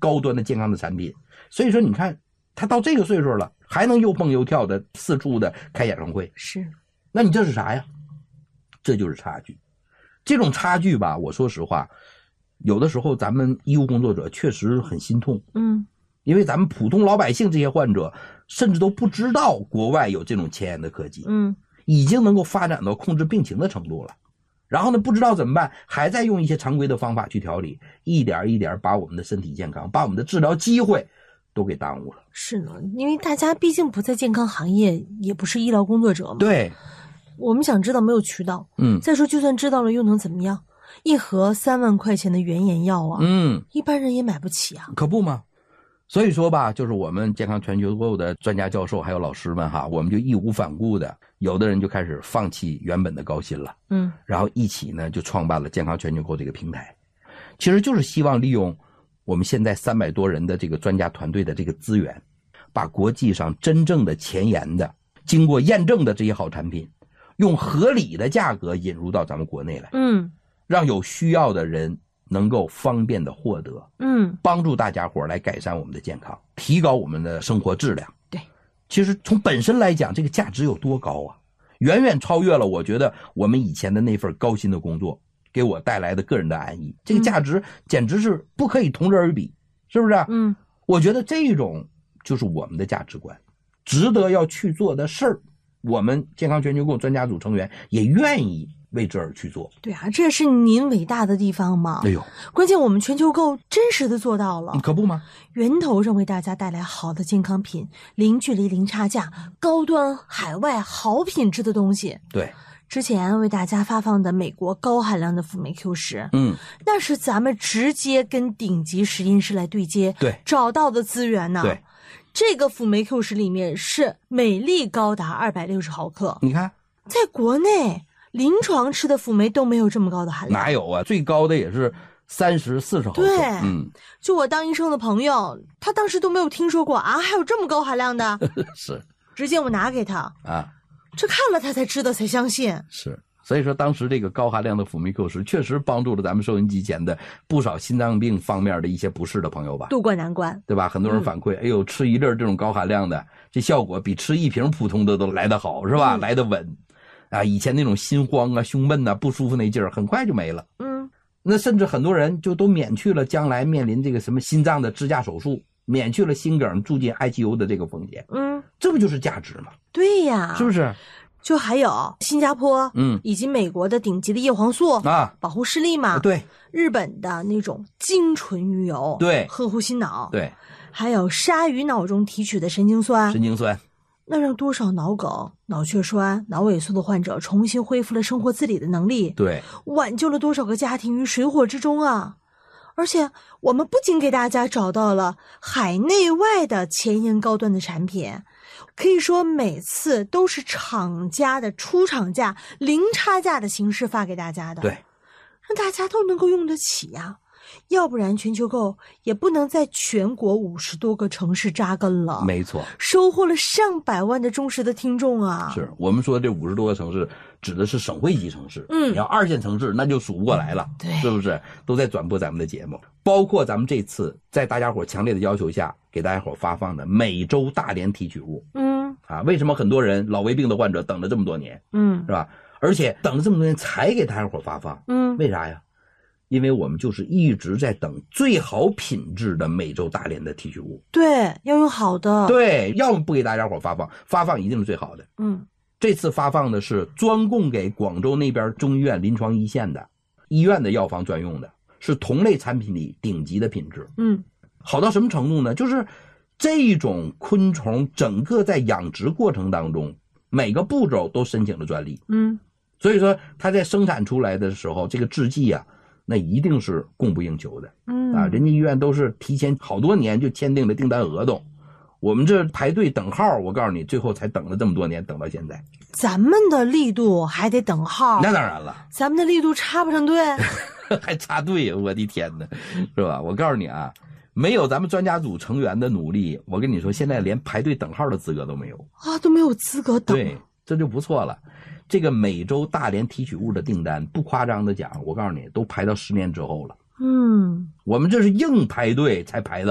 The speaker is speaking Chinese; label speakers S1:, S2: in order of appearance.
S1: 高端的健康的产品。所以说你看他到这个岁数了，还能又蹦又跳的四处的开演唱会，
S2: 是，
S1: 那你这是啥呀？这就是差距。这种差距吧，我说实话，有的时候咱们医务工作者确实很心痛。因为咱们普通老百姓这些患者甚至都不知道国外有这种前沿的科技，已经能够发展到控制病情的程度了。然后呢，不知道怎么办，还在用一些常规的方法去调理，一点一点把我们的身体健康，把我们的治疗机会都给耽误了。
S2: 是呢，因为大家毕竟不在健康行业，也不是医疗工作者嘛。
S1: 对，
S2: 我们想知道没有渠道。再说就算知道了又能怎么样？一盒3万块钱的原研药啊，一般人也买不起啊。
S1: 可不吗？所以说吧，就是我们健康全球构的专家教授还有老师们哈，我们就义无反顾的，有的人就开始放弃原本的高薪了，然后一起呢就创办了健康全球构这个平台，其实就是希望利用我们现在300多人的这个专家团队的这个资源，把国际上真正的前沿的、经过验证的这些好产品，用合理的价格引入到咱们国内来，让有需要的人能够方便的获得，帮助大家伙来改善我们的健康，提高我们的生活质量。
S2: 对，
S1: 其实从本身来讲，这个价值有多高啊，远远超越了我觉得我们以前的那份高薪的工作给我带来的个人的安逸，这个价值简直是不可以同日而比，是不是？我觉得这种就是我们的价值观，值得要去做的事儿，我们健康全球构专家组成员也愿意为之而去做。
S2: 对啊，这也是您伟大的地方嘛。
S1: 哎呦，
S2: 关键我们全球购真实的做到了，
S1: 可不吗？
S2: 源头上为大家带来好的健康品，零距离零差价，高端海外好品质的东西。
S1: 对，
S2: 之前为大家发放的美国高含量的辅酶 Q10，那是咱们直接跟顶级实验室来对接，
S1: 对，
S2: 找到的资源呢。
S1: 对，
S2: 这个辅酶 Q10里面是每粒高达260毫克，
S1: 你看，
S2: 在国内临床吃的辅酶都没有这么高的含量。
S1: 哪有啊？最高的也是30、40毫克。
S2: 对，就我当医生的朋友，他当时都没有听说过啊，还有这么高含量的。
S1: 是，
S2: 直接我拿给他
S1: 啊，
S2: 这看了他才知道，才相信。
S1: 是，所以说当时这个高含量的辅酶 Q10确实帮助了咱们收音机前的不少心脏病方面的一些不适的朋友吧，
S2: 渡过难关，
S1: 对吧？很多人反馈，哎呦，吃一粒这种高含量的，这效果比吃一瓶普通的都来得好，是吧？来得稳。啊，以前那种心慌啊、胸闷啊、不舒服那劲儿，很快就没了。那甚至很多人就都免去了将来面临这个什么心脏的支架手术，免去了心梗住进 ICU 的这个风险。这不就是价值吗？
S2: 对呀，
S1: 是不是？
S2: 就还有新加坡，以及美国的顶级的叶黄素
S1: 啊，
S2: 保护视力嘛。
S1: 对，
S2: 日本的那种精纯鱼油，
S1: 对，
S2: 呵护心脑。
S1: 对，
S2: 还有鲨鱼脑中提取的神经酸，那让多少脑梗、脑血栓、脑萎缩的患者重新恢复了生活自理的能力，
S1: 对，
S2: 挽救了多少个家庭于水火之中啊！而且我们不仅给大家找到了海内外的前沿高端的产品，可以说每次都是厂家的出厂价、零差价的形式发给大家的，
S1: 对，
S2: 让大家都能够用得起呀。要不然全球购也不能在全国50多个城市扎根了。
S1: 没错，
S2: 收获了上百万的忠实的听众啊！
S1: 是我们说这50多个城市指的是省会级城市，你要2线城市那就数不过来了，
S2: 对，
S1: 是不是？都在转播咱们的节目，包括咱们这次在大家伙强烈的要求下给大家伙发放的美洲大连提取物，为什么很多人老胃病的患者等了这么多年，是吧？而且等了这么多年才给大家伙发放，为啥呀？因为我们就是一直在等最好品质的美洲大连的提取物，
S2: 对，要用好的，
S1: 对，要么不给大家伙发放，发放一定是最好的。这次发放的是专供给广州那边中医院临床一线的医院的药房专用的，是同类产品里顶级的品质。好到什么程度呢？就是这种昆虫整个在养殖过程当中，每个步骤都申请了专利。所以说它在生产出来的时候，这个制剂啊，那一定是供不应求的。人家医院都是提前好多年就签订了订单合同，我们这排队等号，我告诉你，最后才等了这么多年，等到现在。
S2: 咱们的力度还得等号，
S1: 那当然了，
S2: 咱们的力度插不上队，
S1: 还插队，我的天哪，是吧？我告诉你啊，没有咱们专家组成员的努力，我跟你说，现在连排队等号的资格都没有
S2: 啊，都没有资格等。
S1: 对，这就不错了。这个美洲大连提取物的订单，不夸张的讲，我告诉你，都排到10年之后了。
S2: 我
S1: 们这是硬排队才排到